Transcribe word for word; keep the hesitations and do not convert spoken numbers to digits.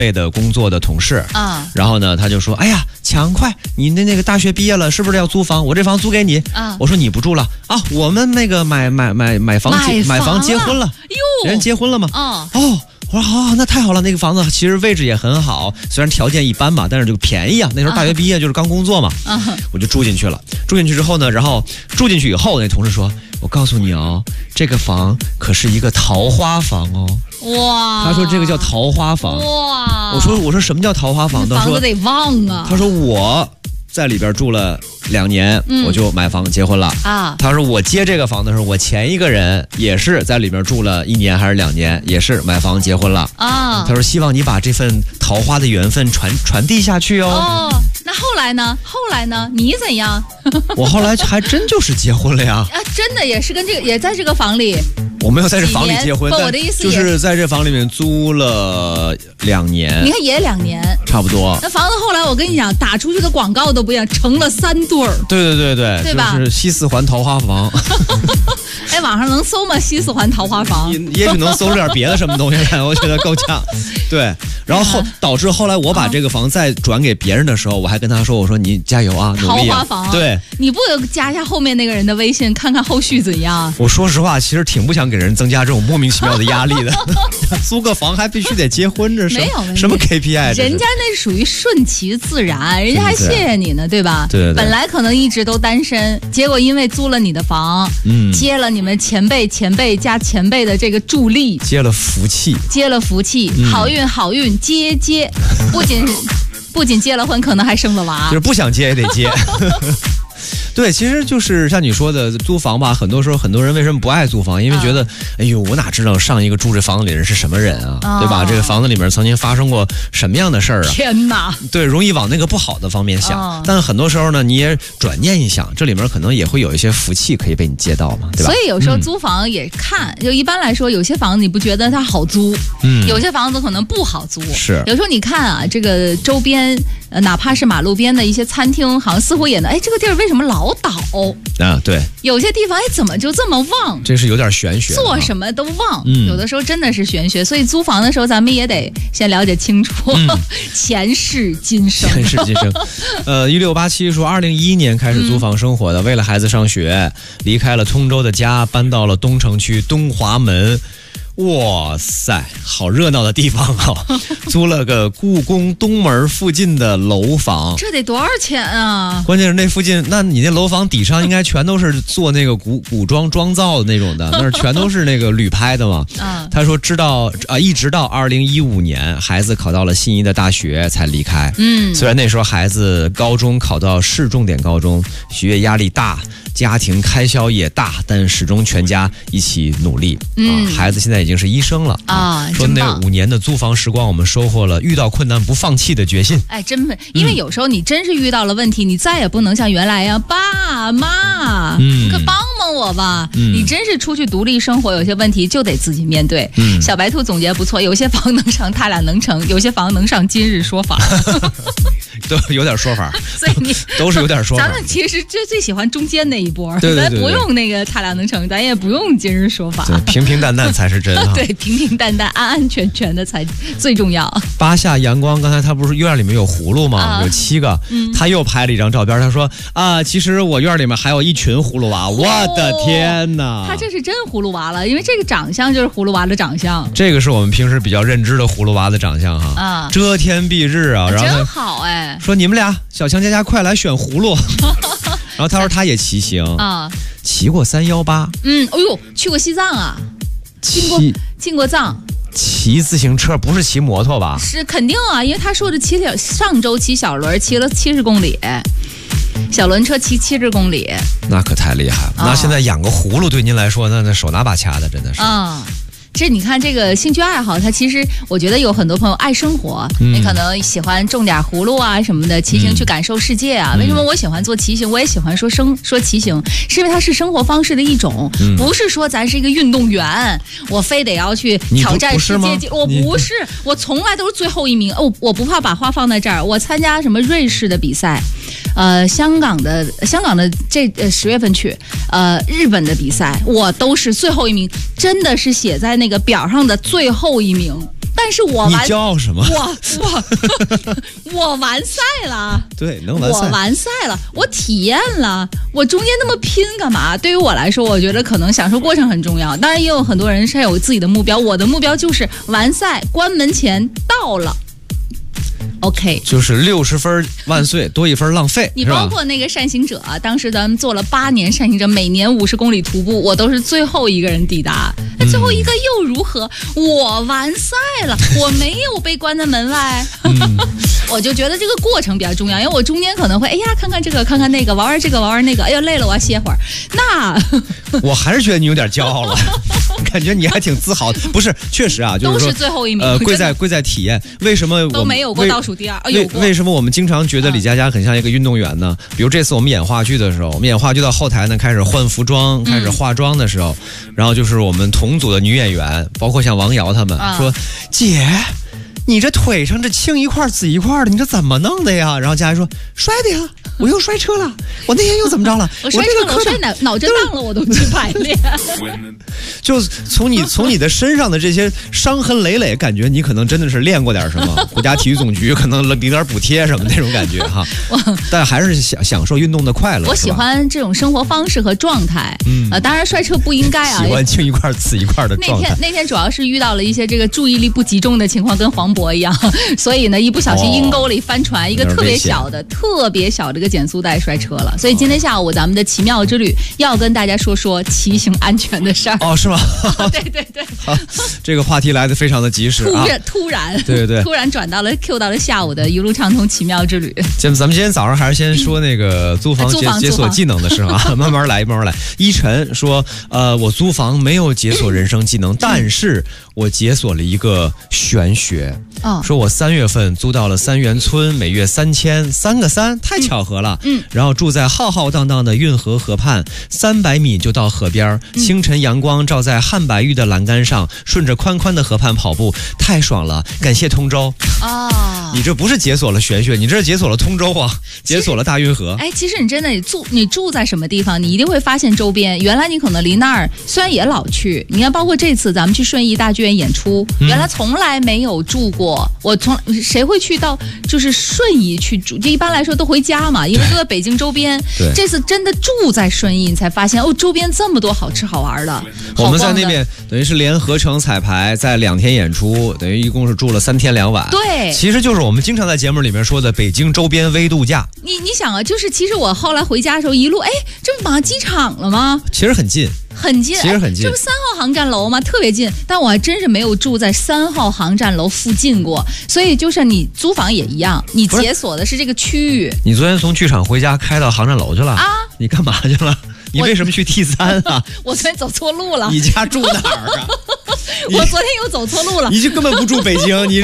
类的工作的同事啊， 然后呢，他就说：“哎呀，强快，你那那个大学毕业了，是不是要租房？我这房租给你。” 啊， 我说你不住了啊，我们那个买买买买房结买房结婚了， 哟， 人结婚了吗？ 哦哦。我说好、哦，那太好了，那个房子其实位置也很好，虽然条件一般吧，但是这个便宜啊。那时候大学毕业就是刚工作嘛， 啊、 我就住进去了。住进去之后呢，然后住进去以后，那同事说：“我告诉你哦，这个房可是一个桃花房哦。” 哇！ 他说这个叫桃花房。 哇！ 我说我说什么叫桃花房？ 房子得旺啊。 他说我在里边住了两年、嗯、我就买房结婚了啊。 他说我接这个房的时候，我前一个人也是在里边住了一年还是两年，也是买房结婚了啊。 他说希望你把这份桃花的缘分传传递下去哦。 哦，那后来呢？后来呢？你怎样？ 我后来还真就是结婚了呀。 啊，真的也是跟这个也在这个房里。 我没有在这房里结婚， 不，我的意思就是在这房里面租了两年。 你看也两年， 差不多。 那房子后来我跟你讲，打出去的广告都不一样，成了三对儿。 对对对对， 对吧？ 就是西四环桃花房。 哎，网上能搜吗？西四环桃花房？ 也许能搜出点别的什么东西来，我觉得够呛。对，然后后导致后来我把这个房再转给别人的时候，我还跟他说：“我说你加油啊，努力啊。” 桃花房。 对， 你不加一下后面那个人的微信，看看后续怎样？ 我说实话，其实挺不想给人增加这种莫名其妙的压力的。租个房还必须得结婚，这是没有什么 K P I？ 人家那属于顺其自然，人家还谢谢你呢，对吧？ 对对对。 本来可能一直都单身，结果因为租了你的房，嗯，接了你们前辈、前辈加前辈的这个助力， 接了福气， 接了福气， 嗯、 好运好运接接，不仅不仅结了婚，可能还生了娃， 就是不想接也得接。对，其实就是像你说的租房吧，很多时候很多人为什么不爱租房？因为觉得，哎呦，我哪知道上一个住这房子里人是什么人啊，哦、对吧？这个房子里面曾经发生过什么样的事儿啊？ 天哪！ 对，容易往那个不好的方面想。哦、但很多时候呢，你也转念一想，这里面可能也会有一些福气可以被你接到嘛，对吧？ 所以有时候租房也看，嗯、就一般来说，有些房子你不觉得它好租，嗯，有些房子可能不好租。 是， 有时候你看啊，这个周边。呃，哪怕是马路边的一些餐厅，好像似乎也能，哎，这个地儿为什么老倒啊？对， 有些地方哎，怎么就这么旺？ 这是有点玄学， 做什么都旺。 嗯， 有的时候真的是玄学，所以租房的时候，咱们也得先了解清楚、嗯、前世今生。 前世今生。呃，一六八七说，二零一一年开始租房生活的，嗯、为了孩子上学，离开了通州的家，搬到了东城区东华门。哇塞，好热闹的地方啊！租了个故宫东门附近的楼房， 这得多少钱啊？ 关键是那附近，那你那楼房底上应该全都是做那个古古装妆造的那种的，那全都是那个旅拍的嘛。嗯，他说知道啊，一直到二零一五年，孩子考到了心仪的大学才离开。嗯，虽然那时候孩子高中考到市重点高中，学业压力大。家庭开销也大，但始终全家一起努力、嗯、啊！孩子现在已经是医生了啊！说那五年的租房时光，我们收获了遇到困难不放弃的决心。 哎，真的，因为有时候你真是遇到了问题，嗯、你再也不能像原来一样，爸妈，嗯，可帮帮我吧！嗯、你真是出去独立生活，有些问题就得自己面对。嗯、小白兔总结不错，有些房能上他俩能成，有些房能上今日说法。 都有点说法， 所以你都是有点说法。 咱们其实最最喜欢中间那一波， 对对对对， 咱不用那个他俩能成，咱也不用今日说法， 对，平平淡淡才是真啊。 对，平平淡淡、安安全全的才最重要。 八下阳光，刚才他不是院里面有葫芦吗？啊、有七个、嗯，他又拍了一张照片，他说啊，其实我院里面还有一群葫芦娃，哦、我的天哪！ 他这是真葫芦娃了，因为这个长相就是葫芦娃的长相。 这个是我们平时比较认知的葫芦娃的长相哈，啊，遮天蔽日啊，然后真好哎， 说你们俩。小强佳佳快来选葫芦。然后他说他也骑行啊，骑过三幺八， 嗯，哎呦，去过西藏啊，进过进过藏， 骑自行车不是骑摩托吧？ 是肯定啊，因为他说的骑小上周骑小轮骑了七十公里，小轮车骑七十公里， 那可太厉害了。啊、那现在养个葫芦对您来说，那那手拿把掐的，真的是啊。这你看这个兴趣爱好，它其实我觉得有很多朋友爱生活，嗯、你可能喜欢种点葫芦啊什么的，骑行去感受世界啊。嗯、为什么我喜欢做骑行？我也喜欢说生说骑行，是因为它是生活方式的一种，嗯、不是说咱是一个运动员，我非得要去挑战世界纪录。我不是，我从来都是最后一名。哦，我不怕把话放在这儿。我参加什么瑞士的比赛，呃，香港的香港的这呃十月份去，呃，日本的比赛，我都是最后一名，真的是写在那个表上的最后一名， 但是我完你骄傲什么？ 我我我完赛了， 对，能完赛， 我完赛了，我体验了，我中间那么拼干嘛？对于我来说，我觉得可能享受过程很重要。当然，也有很多人是有自己的目标，我的目标就是完赛，关门前到了。OK， 就是六十分万岁，多一分浪费。 你包括那个善行者啊，当时咱们做了八年善行者，每年五十公里徒步，我都是最后一个人抵达。那最后一个又如何？我完赛了，我没有被关在门外。嗯、我就觉得这个过程比较重要，因为我中间可能会哎呀看看这个看看那个，玩玩这个玩玩那个，哎呀累了我要歇会儿。那我还是觉得你有点骄傲了。感觉你还挺自豪的，不是？确实啊，就是说都是最后一名， 呃，贵在贵在体验。为什么都没有过倒数第二？哦、 为为什么我们经常觉得李佳佳很像一个运动员呢？嗯、比如这次我们演话剧的时候，我们演话剧到后台呢，开始换服装，开始化妆的时候，嗯、然后就是我们同组的女演员，包括像王瑶他们、啊、说：“姐，你这腿上这青一块紫一块的，你这怎么弄的呀？”然后佳佳说：“摔的呀。”我又摔车了，我那天又怎么着了？ 我摔车了，我摔脑脑震荡了，我都去排练。 就从你从你的身上的这些伤痕累累，感觉你可能真的是练过点什么，国家体育总局可能领点补贴什么那种感觉哈。但还是享享受运动的快乐。 我喜欢这种生活方式和状态。嗯，呃，当然摔车不应该啊。 喜欢青一块紫一块的状态。 那天那天主要是遇到了一些这个注意力不集中的情况，跟黄渤一样，所以呢，一不小心阴沟里翻船，哦、一个特别小的、特别小的一个减速带摔车了。所以今天下午咱们的奇妙之旅要跟大家说说骑行安全的事儿。 哦，是吗？ 哦、对对对， 这个话题来得非常的及时啊！ 突然， 对对对， 突然转到了 Q 到了下午的一路畅通奇妙之旅。 咱们今天早上还是先说那个租房解解锁技能的事啊，慢慢来，慢慢来。依晨说，呃，我租房没有解锁人生技能，但是我解锁了一个玄学。哦，说我三月份租到了三元村，每月三千，三个三，太巧合了。嗯，然后住在浩浩荡荡的运河河畔，三百米就到河边，清晨阳光照在汉白玉的栏杆上，顺着宽宽的河畔跑步，太爽了！感谢通州。哦，你这不是解锁了玄学，你这是解锁了通州啊，解锁了大运河。 哎，其实你真的你住你住在什么地方，你一定会发现周边，原来你可能离那儿虽然也老去，你看包括这次咱们去顺义大剧院演出，嗯、原来从来没有住过。我从谁会去到就是顺义去住？就一般来说都回家嘛，因为都在北京周边。对，这次真的住在顺义，你才发现哦，周边这么多好吃好玩的。 我们在那边等于是连合成彩排，在两天演出，等于一共是住了三天两晚。 对， 其实就是我们经常在节目里面说的北京周边微度假。 你你想啊，就是其实我后来回家的时候，一路哎，这不马上机场了吗？ 其实很近。 很近， 其实很近， 这不三号航站楼吗？特别近，但我还真是没有住在三号航站楼附近过。所以就是你租房也一样，你解锁的是这个区域。 你昨天从剧场回家开到航站楼去了啊？你干嘛去了？你为什么去 T 三啊？ 我昨天走错路了。 你家住哪儿啊？ 我昨天又走错路了。 你就根本不住北京，你。